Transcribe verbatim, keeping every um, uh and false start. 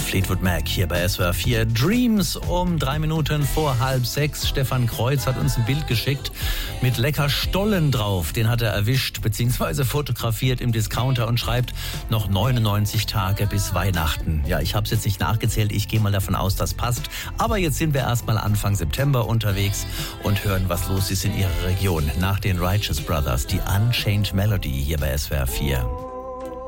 Fleetwood Mac hier bei S W R vier. Dreams um drei Minuten vor halb sechs. Stefan Kreuz hat uns ein Bild geschickt mit lecker Stollen drauf. Den hat er erwischt bzw. fotografiert im Discounter und schreibt, noch neunundneunzig Tage bis Weihnachten. Ja, ich habe es jetzt nicht nachgezählt. Ich gehe mal davon aus, das passt. Aber jetzt sind wir erstmal Anfang September unterwegs und hören, was los ist in Ihrer Region. Nach den Righteous Brothers, die Unchained Melody hier bei S W R vier.